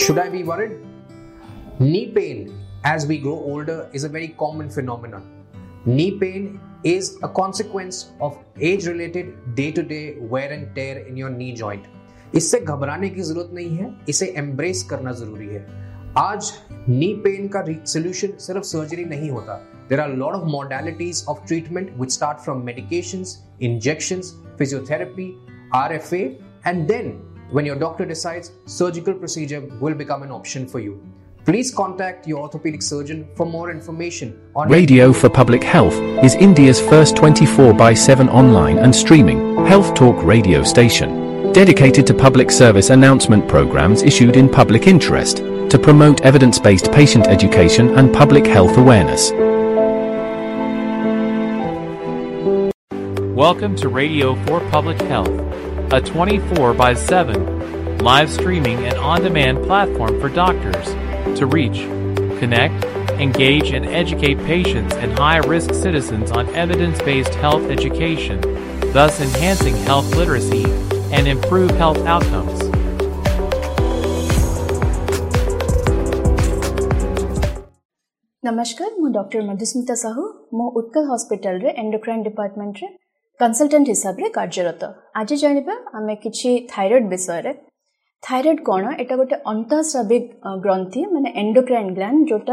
Should I be worried? Knee pain as we grow older is a very common phenomenon. Knee pain is a consequence of age-related day-to-day wear and tear in your knee joint. इससे घबराने की जरूरत नहीं है, इसे embrace करना जरूरी है। आज नी पेन का सोल्यूशन सिर्फ सर्जरी नहीं होता। There are a lot of modalities of treatment which start from medications, injections, physiotherapy, RFA, and then when your doctor decides, surgical procedure will become an option for you. Please contact your orthopedic surgeon for more information on Radio for Public Health is India's first 24/7 online and streaming health talk radio station, dedicated to public service announcement programs issued in public interest to promote evidence-based patient education and public health awareness. Welcome to Radio for Public Health, a 24/7 live streaming and on-demand platform for doctors to reach, connect, engage, and educate patients and high-risk citizens on evidence-based health education, thus enhancing health literacy and improve health outcomes. नमस्कार, मु doctor Madhusmita Sahu मो Utkal hospital रे endocrine department रे consultant हिसाब रे कार्यरत। आज जानिबा आमे किछि थायराइड विषय रे। थायराइड कोन एटा गोटे अंतःस्राविक ग्रंथि माने एंडोक्राइन ग्लैंड जोटा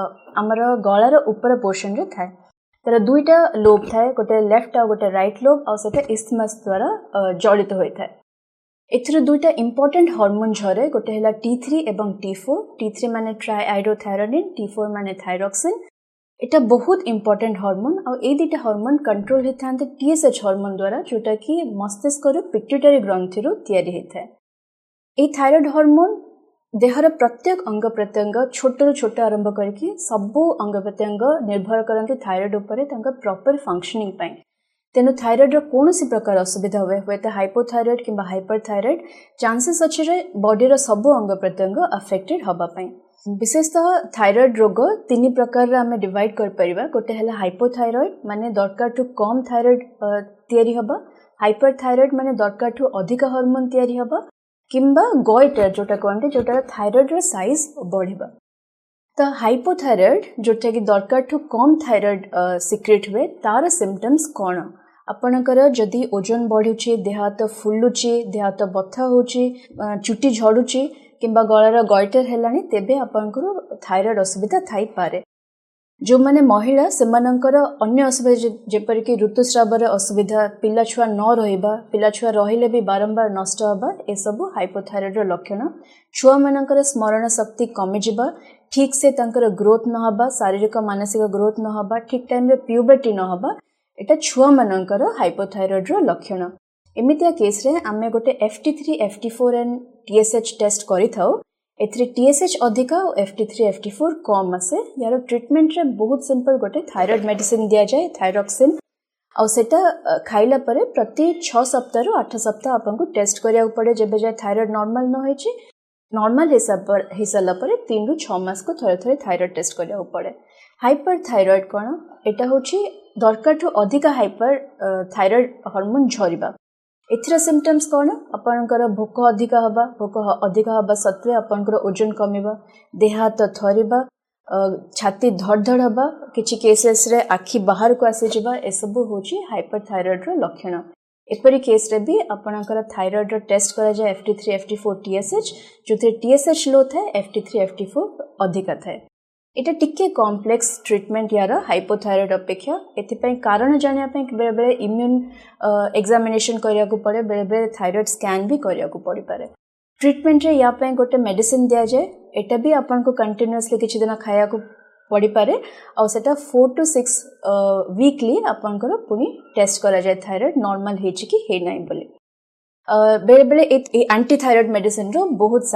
हमर गळार ऊपर पोर्शन रे थाए। तर दुईटा लोब थाए, गोटे लेफ्ट आ गोटे राइट लोब आ सेटा इस्थमस द्वारा जड़ित होय थाए। एथर दुईटा इंपोर्टेंट हार्मोन झरे, गोटे हला T3 एवं T4। T3 माने ट्राइआइडोथायरोनिन, T4 माने थायरॉक्सिन। एटा बहुत इंपोर्टेंट हार्मोन आ ए दुईटा हार्मोन कंट्रोल हेथांते TSH हार्मोन द्वारा, जोटा कि मस्तिष्क रो पिट्यूटरी ग्रंथि रो तयारी हेथाय। ए थायराइड हार्मोन देहर प्रत्येक अंग प्रत्यंग छोट छोट आरंभ करके सबु अंग प्रत्यंग निर्भर करते थायराइड उपरे तांका प्रॉपर फंक्शनिंग पाई। तेनु थायराइड रो कोनोसी प्रकार असुविधा हुए तो हाइपोथायराइड किंबा हाइपरथायराइड चांसेस अछि रे बॉडी रो सबु अंग प्रत्यंग अफेक्टेड हबा पाई। विशेषतः थायराइड रोग तीन प्रकार रे हमें डिवाइड कर परिबा। गोटे हला हाइपोथायराइड माने दरकार टू कम थायराइड तयारी हबा, हाइपरथायराइड माने दरकार टू अधिक हार्मोन तयारी हबा, किंबा गोइटर जोटा कहते जोटा थायराइड रो साइज बढ़िबा। तो हाइपोथायराइड जोटा कि दरकार टू कम थायराइड सिक्रेट हुए तार सिम्पटम्स कौन? आपणकर जदि ओजन बढ़ुची, देह हाथ फुलुची, देह हाथ बथा होची, चुटी झड़ुची किंबा गଳାର गॉइटर हेलानी, तेबे आपणकर थायराइड असुविधा थाई पारे। जो माने महिला सेमानंकर अन्य असुविधा जेपर कि ऋतुस्रावर असुविधा, पिला छुआ न रहिबा, पिला छुआ रहिले भी बारंबार नष्ट हबा, ए सब हाइपोथायराइड रो लक्षण। छुआ मानकर स्मरण शक्ति कमी जिबा, ठीक से तांकर ग्रोथ न हबा, शारीरिक मानसिक ग्रोथ न हबा, ठीक टाइम रे प्यूबर्टी न हबा, एटा छुआ मानकर हाइपोथायराइड रो लक्षण। एमितिया केस रे आमे गोटे FT3, FT4 and TSH test करि थाउ। एथरे TSH अधिका और FT3, FT4 कम आसे। यार ट्रीटमेंट रे बहुत सिंपल, गोटे थायराइड मेडिसिन दिया जाए थायरॉक्सिन, और सेटा खाइला परे प्रति 6 सप्ताह रु 8 सप्ताह आपनको टेस्ट करिया पड़े। जेबे जाय थायराइड नॉर्मल न होई छि, नॉर्मल हिसाब परे 3 रु 6 मास को थरे थरे थायराइड टेस्ट करिया पड़े। हाइपरथायराइड कोन एटा होछि दरकार टू अधिका हाइपर थायराइड हार्मोन झरिबा। एथरा सिम्पटम्स कौन? आपनकर भोक अधिका हबा, भोक अधिका हबा सत्वे आपनकर ओजन कमिबा, देह हाथ थरिबा, छाती धड़धड़ हबा, किछि केसेस रे आखि बाहर को आसी जिबा, ए सब होछि हाइपरथायराइड रो लक्षण। एपरि केस रे भी आपनकर थायराइड रो टेस्ट करा जाय FT3, FT4, TSH, जोथे TSH लो थाए, FT3, FT4 अधिका थाए। एटा टिके कॉम्प्लेक्स ट्रीटमेंट यार हाइपोथायराइड अपेक्षा। एथिपई कारण जानिया पई बेले बेले इम्यून एग्जामिनेशन करिया को पड़े, बेले बेले थायराइड स्कैन भी करिया को पड़ी पारे। ट्रीटमेंट रे या पई गोटे मेडिसिन दिया जाए, एटा भी आपन को कंटीन्यूअसली किछि दिन खाया को पड़ी पारे, और सेटा 4 to 6 वीकली आपन को पुनी टेस्ट करा जाए थायराइड नॉर्मल हेछि कि हे नै बोली। बेले बेले ए एंटी थायराइड मेडिसिन रो बहुत